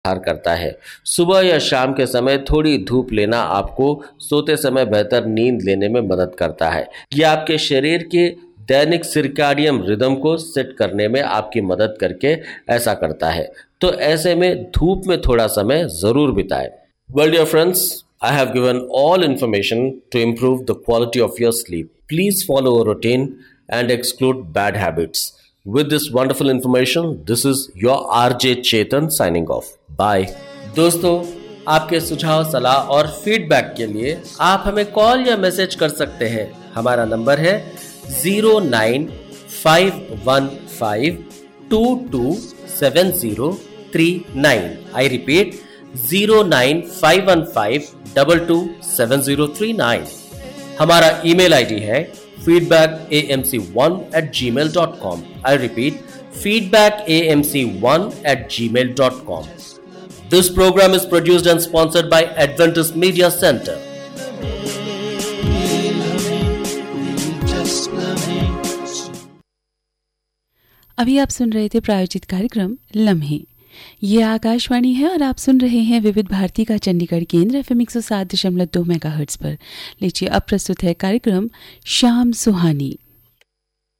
सुधार करता है। सुबह या शाम के समय थोड़ी धूप लेना आपको सोते समय बेहतर नींद लेने में मदद करता है। यह आपके शरीर के दैनिक सर्कैडियन रिदम को सेट करने में आपकी मदद करके ऐसा करता है। तो ऐसे में धूप में थोड़ा समय जरूर बिताएं। Well, dear friends, I have given all information to improve the quality of your sleep. Please follow a routine and exclude bad habits. With this wonderful information, this is your RJ Chetan signing off. Bye. दोस्तों, आपके सुझाव, सलाह और feedback के लिए आप हमें call या मैसेज कर सकते हैं। हमारा नंबर है 09515227039। I repeat 09515227039। हमारा ईमेल आईडी है feedbackamc1@gmail.com। I repeat feedbackamc1@gmail.com। This program is produced and sponsored by Adventist Media Center. अभी आप सुन रहे थे प्रायोजित कार्यक्रम लम्हे। ये आकाशवाणी है और आप सुन रहे हैं विविध भारती का चंडीगढ़ केंद्र FM 107.2 मेगाहर्ट्ज पर। लीजिए अब प्रस्तुत है कार्यक्रम शाम सुहानी।